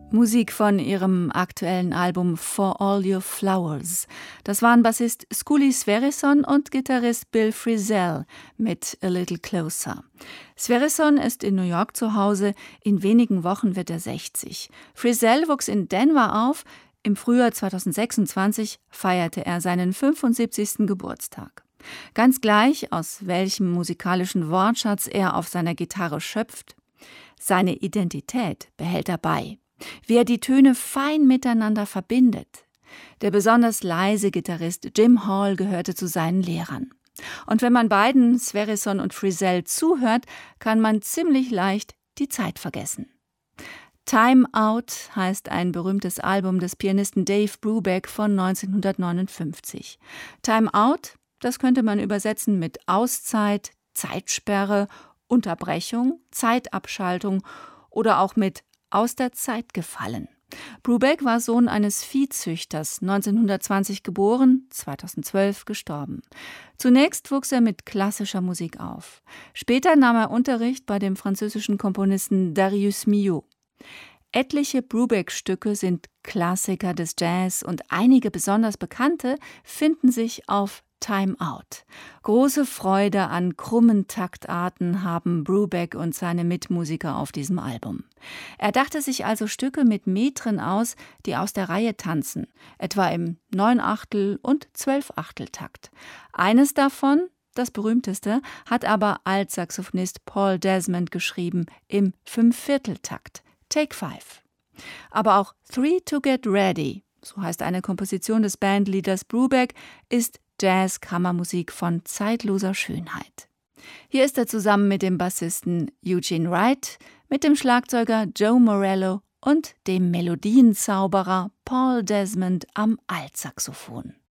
Musik von ihrem aktuellen Album For All Your Flowers. Das waren Bassist Skuli Sverrisson und Gitarrist Bill Frisell mit A Little Closer. Sverrisson ist in New York zu Hause, in wenigen Wochen wird er 60. Frisell wuchs in Denver auf, im Frühjahr 2026 feierte er seinen 75. Geburtstag. Ganz gleich, aus welchem musikalischen Wortschatz er auf seiner Gitarre schöpft, seine Identität behält er bei. Wie er die Töne fein miteinander verbindet. Der besonders leise Gitarrist Jim Hall gehörte zu seinen Lehrern. Und wenn man beiden, Sverrisson und Frisell, zuhört, kann man ziemlich leicht die Zeit vergessen. Time Out heißt ein berühmtes Album des Pianisten Dave Brubeck von 1959. Time Out, das könnte man übersetzen mit Auszeit, Zeitsperre, Unterbrechung, Zeitabschaltung oder auch mit aus der Zeit gefallen. Brubeck war Sohn eines Viehzüchters, 1920 geboren, 2012 gestorben. Zunächst wuchs er mit klassischer Musik auf. Später nahm er Unterricht bei dem französischen Komponisten Darius Milhaud. Etliche Brubeck-Stücke sind Klassiker des Jazz und einige besonders bekannte finden sich auf Time Out. Große Freude an krummen Taktarten haben Brubeck und seine Mitmusiker auf diesem Album. Er dachte sich also Stücke mit Metren aus, die aus der Reihe tanzen, etwa im 9/8 und 12/8-Takt. Eines davon, das berühmteste, hat aber Altsaxophonist Paul Desmond geschrieben im 5/4-Takt, Take 5. Aber auch Three to Get Ready, so heißt eine Komposition des Bandleaders Brubeck, ist Jazz-Kammermusik von zeitloser Schönheit. Hier ist er zusammen mit dem Bassisten Eugene Wright, mit dem Schlagzeuger Joe Morello und dem Melodienzauberer Paul Desmond am Altsaxophon.